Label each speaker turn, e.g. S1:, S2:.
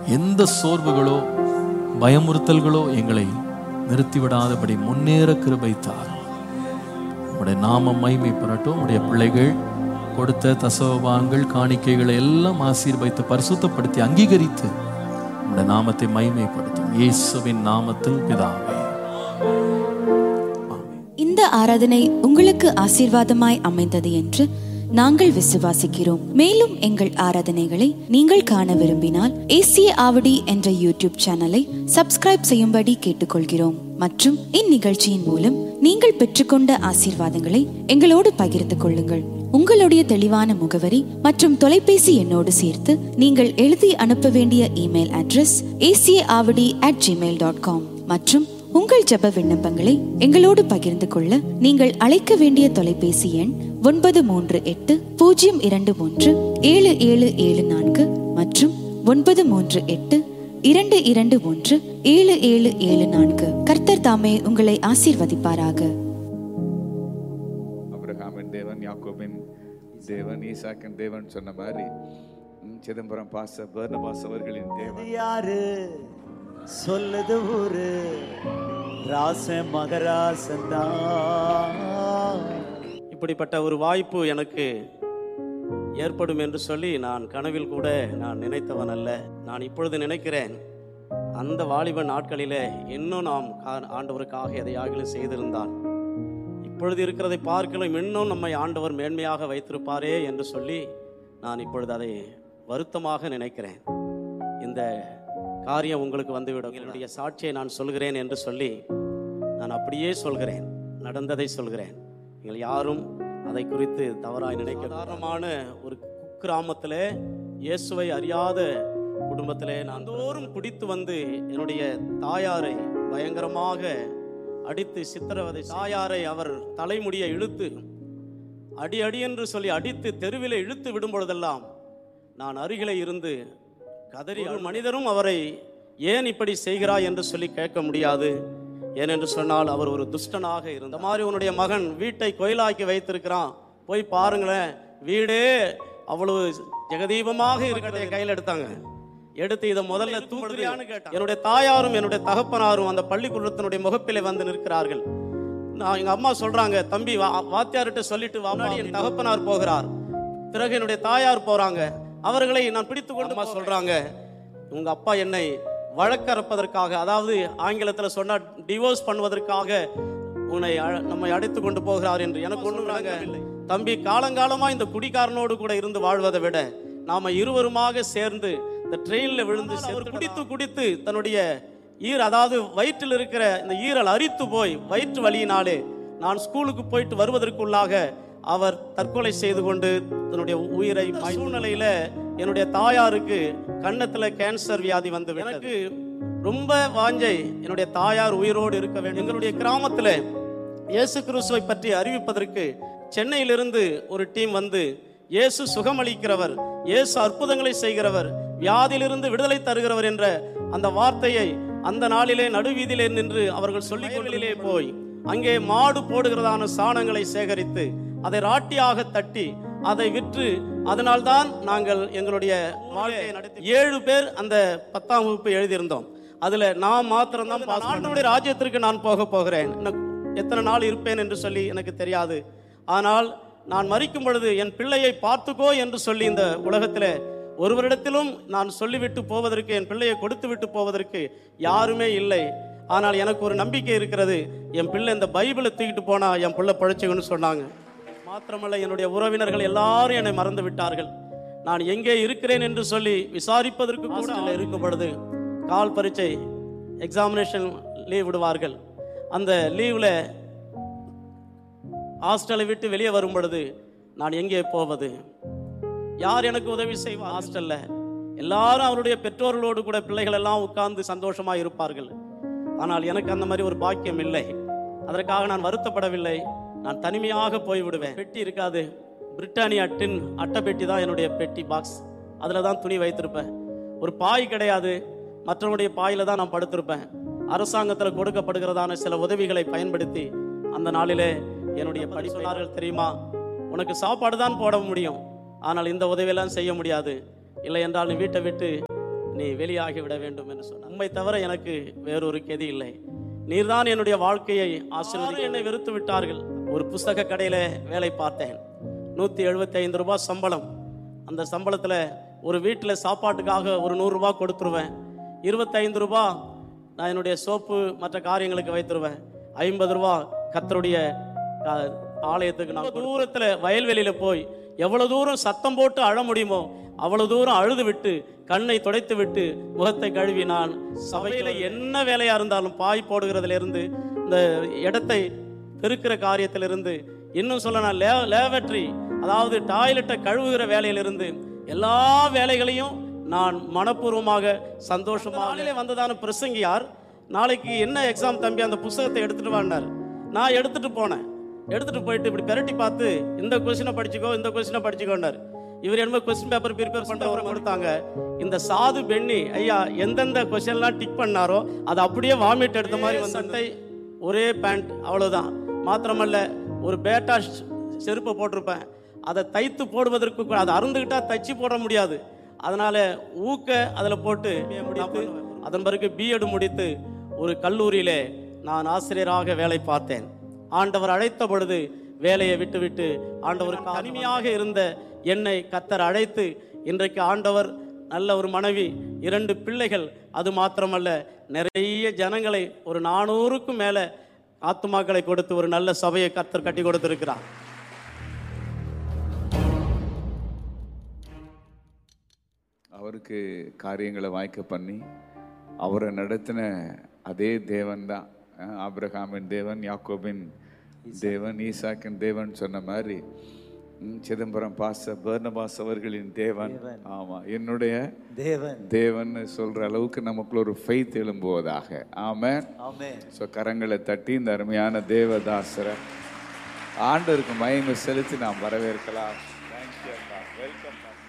S1: எந்த சோர்வுகளோ பயமுறுத்தல்களோ எங்களை நிறுத்திவிடாதபடி முன்னேற கிருபை தாரும். உம்முடைய நாமம் மகிமைப்படட்டும். உம்முடைய பிள்ளைகள் கொடுத்த தசமபாகங்கள் காணிக்கைகளை எல்லாம் ஆசீர்வதித்து பரிசுத்தப்படுத்தி அங்கீகரித்து உம்முடைய நாமத்தை மகிமைப்படுத்தும். இயேசுவின் நாமத்தில் பிதாவே.
S2: இந்த ஆராதனை உங்களுக்கு ஆசீர்வாதமாய் அமைந்தது என்று நாங்கள் விசுவாசிக்கிறோம். மேலும் எங்கள் ஆராதனைகளை நீங்கள் காண விரும்பினால் ஏசிய ஆவடி என்ற யூடியூப் சேனலை சப்ஸ்கிரைப் செய்யும்படி கேட்டுக்கொள்கிறோம். மற்றும் இந்நிகழ்ச்சியின் மூலம் நீங்கள் பெற்றுக்கொண்ட ஆசீர்வாதங்களை எங்களோடு பகிர்ந்து கொள்ளுங்கள். உங்களுடைய தெளிவான முகவரி மற்றும் தொலைபேசி எண்ணோடு சேர்த்து நீங்கள் எழுதி அனுப்ப வேண்டிய இமெயில் அட்ரஸ் acaavadi@gmail.com. மற்றும் உங்கள் ஜெப விண்ணப்பங்களை எங்களோடு பகிர்ந்து கொள்ள நீங்கள் அழைக்க வேண்டிய தொலைபேசி எண் 938-021-7774 மற்றும் 938-221-7774. கர்த்தர் தாமே உங்களை ஆசீர்வதிப்பாராக.
S3: அபிரகாமின் தேவன், யாக்கோபின் தேவன், ஈசாக்கின் தேவன் சொன்ன மாதிரி சிதம்பரம் பர்னபாஸ் அவர்களின் தேவன்
S4: யாரு சொல்லுது ஊரு ராச மகராசந்தா.
S5: இப்படிப்பட்ட ஒரு வாய்ப்பு எனக்கு ஏற்படும் என்று சொல்லி நான் கனவில் கூட நான் நினைத்தவன் அல்ல. நான் இப்பொழுது நினைக்கிறேன், அந்த வாலிப நாட்களிலே இன்னும் நாம் ஆண்டவருக்காக எதையாகிலும் செய்திருந்தால் இப்பொழுது இருக்கிறதை பார்க்கலாம் இன்னும் நம்மை ஆண்டவர் மேன்மையாக வைத்திருப்பாரே என்று சொல்லி நான் இப்பொழுது அதை வருத்தமாக நினைக்கிறேன். இந்த காரியம் உங்களுக்கு வந்துவிடும். என்னுடைய சாட்சியை நான் சொல்கிறேன் என்று சொல்லி நான் அப்படியே சொல்கிறேன், நடந்ததை சொல்கிறேன். நீங்கள் யாரும் அதை குறித்து தவறாய் நினைக்க. சாதாரணமான ஒரு குக்கிராமத்திலே இயேசுவை அறியாத குடும்பத்திலே நான் தோறும் குடித்து வந்து என்னுடைய தாயாரை பயங்கரமாக அடித்து சித்திரவதை. தாயாரை அவர் தலைமுடியை இழுத்து அடி அடி என்று சொல்லி அடித்து தெருவிலே இழுத்து விடும் பொழுதெல்லாம் நான் அருகிலே இருந்து கதறி, ஒரு மனிதரும் அவரை ஏன் இப்படி செய்கிறாய் என்று சொல்லி கேட்க முடியாது. ஏனென்று சொன்னால் அவர் ஒரு துஷ்டனாக இருந்த மாதிரி. உன்னுடைய மகன் வீட்டை கோயிலாக்கி வைத்திருக்கிறான், போய் பாருங்களேன், வீடே அவ்வளவு ஜெகதீபமாக இருக்கிறத கையில் எடுத்தாங்க. எடுத்து இதை முதல்ல தூக்குறியான்னு கேட்டான். என்னுடைய தாயாரும் என்னுடைய தகப்பனாரும் அந்த பள்ளிக்கூடத்தினுடைய முகப்பிலே வந்து நிற்கிறார்கள். நான் எங்க அம்மா சொல்றாங்க, தம்பி வாத்தியார்கிட்ட சொல்லிட்டு வா. என் தகப்பனார் போகிறார், பிறகு என்னுடைய தாயார் போறாங்க. அவர்களை நான் பிடித்து கொண்டு சொல்றாங்க, உங்க அப்பா என்னை வழக்கறப்பதற்காக, அதாவது ஆங்கிலத்தில் சொன்னா டிவோர்ஸ் பண்ணுவதற்காக நம்மை அடைத்து கொண்டு போகிறார் என்று. எனக்கு ஒண்ணுறாங்க, தம்பி காலங்காலமா இந்த குடிகாரனோடு கூட இருந்து வாழ்வதை விட நாம இருவருமாக சேர்ந்து இந்த ட்ரெயின்ல விழுந்து குடித்து குடித்து தன்னுடைய அதாவது வயிற்றில் இருக்கிற இந்த ஈரல் அரித்து போய் வயிற்று வலியினாலே நான் ஸ்கூலுக்கு போயிட்டு வருவதற்குள்ளாக அவர் தற்கொலை செய்து கொண்டு தன்னுடைய உயிரை. சூழ்நிலையில என்னுடைய தாயாருக்கு கன்னத்துல கேன்சர் வியாதி வந்து எனக்கு ரொம்ப வாஞ்சை, என்னுடைய தாயார் உயிரோடு இருக்க வேண்டும். எங்களுடைய கிராமத்தில் இயேசு கிறிஸ்துவை பற்றி அறிவிப்பதற்கு சென்னையிலிருந்து ஒரு டீம் வந்து, இயேசு சுகமளிக்கிறவர், இயேசு அற்புதங்களை செய்கிறவர், வியாதியிலிருந்து விடுதலை தருகிறவர் என்ற அந்த வார்த்தையை அந்த நாளிலே நடுவீதியிலே நின்று அவர்கள் சொல்லிக் கொள்ளிலே போய் அங்கே மாடு போடுகிறதான சாணங்களை சேகரித்து அதை ராட்டியாக தட்டி அதை விற்று, அதனால்தான் நாங்கள் எங்களுடைய வாழ்க்கையை நடத்தி 7 பேர் அந்த 10ஆம் வகுப்பு எழுதியிருந்தோம். அதுல நான் மாத்திரம்தான் ஆண்டவருடைய ராஜ்யத்திற்கு நான் போகிறேன். எத்தனை நாள் இருப்பேன் என்று சொல்லி எனக்கு தெரியாது. ஆனால் நான் மரிக்கும் பொழுது என் பிள்ளையை பார்த்துக்கோ என்று சொல்லி இந்த உலகத்தில் ஒருவரிடத்திலும் நான் சொல்லிவிட்டு போவதற்கு, என் பிள்ளையை கொடுத்து விட்டு போவதற்கு யாருமே இல்லை. ஆனால் எனக்கு ஒரு நம்பிக்கை இருக்கிறது, என் பிள்ளை இந்த பைபிளை தூக்கிட்டு போனா என் பிள்ளை பழைச்சுன்னு சொன்னாங்க. மாத்திரமல்ல, என்னுடைய உறவினர்கள் எல்லாரும் என்னை மறந்து விட்டார்கள். நான் எங்கே இருக்கிறேன் என்று சொல்லி விசாரிப்பதற்கு கூட இருக்கும் பொழுது கால் பரீட்சை எக்ஸாமினேஷன் லீவ் விடுவார்கள். அந்த லீவில் ஹாஸ்டலை விட்டு வெளியே வரும் பொழுது நான் எங்கே போவது? யார் எனக்கு உதவி செய்வா? ஹாஸ்டல்ல எல்லாரும் அவருடைய பெற்றோர்களோடு கூட பிள்ளைகள் எல்லாம் உட்கார்ந்து சந்தோஷமா இருப்பார்கள். ஆனால் எனக்கு அந்த மாதிரி ஒரு பாக்கியம் இல்லை. அதற்காக நான் வருத்தப்படவில்லை. நான் தனிமையாக போய்விடுவேன். பெட்டி இருக்காது, பிரிட்டானியா டின் அட்டை பெட்டி தான் என்னுடைய பெட்டி பாக்ஸ். அதில் தான் துணி வைத்திருப்பேன். ஒரு பாய் கிடையாது, மற்றவருடைய பாயில தான் நான் படுத்திருப்பேன். அரசாங்கத்தில் கொடுக்கப்படுகிறதான சில உதவிகளை பயன்படுத்தி அந்த நாளிலே என்னுடைய படி சொன்னார்கள், தெரியுமா, உனக்கு சாப்பாடு தான் போட முடியும், ஆனால் இந்த உதவியெல்லாம் செய்ய முடியாது. இல்லை என்றால் நீ வீட்டை விட்டு நீ வெளியாகி விட வேண்டும் என்று சொன்னார். உம்மை தவிர எனக்கு வேறொரு கெதி இல்லை, நீர்தான் என்னுடைய வாழ்க்கையை ஆசீர்வதி. என்னை வெறுத்து விட்டார்கள். ஒரு புஸ்தக கடையில் வேலை பார்த்தேன். 175 ரூபாய் சம்பளம். அந்த சம்பளத்தில் ஒரு வீட்டில் சாப்பாட்டுக்காக ஒரு 100 ரூபாய் கொடுத்துருவேன். 25 ரூபாய் நான் என்னுடைய சோப்பு மற்ற காரியங்களுக்கு வைத்துருவேன். 50 ரூபாய் கர்த்தருடைய ஆலயத்துக்கு. நான் தூரத்தில் வயல்வெளியில் போய் எவ்வளவு தூரம் சத்தம் போட்டு அழ முடியுமோ அவ்வளவு தூரம் அழுது விட்டு கண்ணை துடைத்து விட்டு முகத்தை கழுவி நான் சபையில் என்ன வேலையா இருந்தாலும் பாய் போடுகிறதுல இருந்து இந்த இடத்தை பெருக்கிற காரியத்திலிருந்து இன்னும் சொல்ல நான் லேவட்ரி அதாவது டாய்லெட்டை கழுவுகிற வேலையிலிருந்து எல்லா வேலைகளையும் நான் மனப்பூர்வமாக சந்தோஷமாக வந்ததான பிரசங்கியார் நாளைக்கு என்ன எக்ஸாம் தம்பி அந்த புஸ்தகத்தை எடுத்துட்டு வாண்டார். நான் எடுத்துட்டு போனேன். எடுத்துட்டு போயிட்டு இப்படி பெரட்டி பார்த்து இந்த கொஸ்டினை படிச்சுக்கோ இந்த கொஸ்டினை படிச்சுக்கோண்டார். இவர் என்ன கொஸ்டின் பேப்பர் ப்ரிப்பேர் பண்றவரை கொடுத்தாங்க. இந்த சாது பெண்ணி ஐயா எந்தெந்த கொஸ்டின்லாம் டிக் பண்ணாரோ அதை அப்படியே வாமிட் எடுத்த மாதிரி வந்து ஒரே பேண்ட் அவ்வளவுதான். மாத்திரமல்ல ஒரு பேட்டா செருப்பை போட்டிருப்பேன். அதை தைத்து போடுவதற்கு அதை அருந்துகிட்டா தைச்சு போட முடியாது. அதனால ஊக்க அதில் போட்டு முடித்து அதன் பிறகு பிஎட் முடித்து ஒரு கல்லூரியிலே நான் ஆசிரியராக வேலை பார்த்தேன். ஆண்டவர் அழைத்த பொழுது வேலையை விட்டுவிட்டு ஆண்டவருக்கு தனிமையாக இருந்த என்னை கர்த்தர் அழைத்து இன்றைக்கு ஆண்டவர் நல்ல ஒரு மனைவி 2 பிள்ளைகள் அது மாத்திரமல்ல நிறைய ஜனங்களை ஒரு 400க்கும் மேல ஆத்துமாக்களை கொடுத்து ஒரு நல்ல சபையை கர்த்தர் கட்டி கொடுத்திருக்கிறார்.
S3: அவருக்கு காரியங்களை வாய்க்க பண்ணி அவரை நடத்தின அதே தேவன் தான் ஆபிரகாமின் தேவன், யாக்கோபின் தேவன், ஈசாக்கின் தேவன் சொன்ன மாதிரி சிதம்பரம் பர்னபாஸ் அவர்களின் தேவன். ஆமா, என்னுடைய தேவன் சொல்ற அளவுக்கு நமக்குள்ள ஒரு ஃபெய்த் எழும்புவதாக. ஆமென். ஸோ கரங்களை தட்டி இந்த அருமையான தேவதாசரை ஆண்டவருக்கு மகிமை செலுத்தி நாம் வரவேற்கலாம். வெல்கம்.